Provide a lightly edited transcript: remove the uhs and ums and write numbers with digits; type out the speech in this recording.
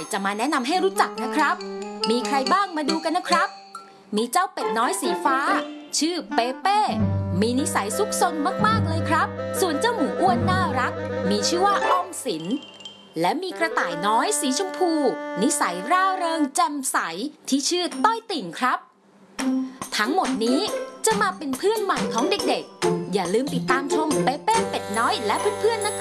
จะมาแนะนำให้รู้จักนะครับมีใครบ้างมาดูกันนะครับมีเจ้าเป็ดน้อยสีฟ้าชื่อเปเป้มีนิสัยซุกซนมากๆเลยครับส่วนเจ้าหมูอ้วนน่ารักมีชื่อว่าออมสินและมีกระต่ายน้อยสีชมพูนิสัยร่าเริงแจ่มใสที่ชื่อต้อยติ่งครับทั้งหมดนี้จะมาเป็นเพื่อนใหม่ของเด็กๆอย่าลืมติดตามชมเปเป้เป็ดน้อยและเพื่อนๆนะครับ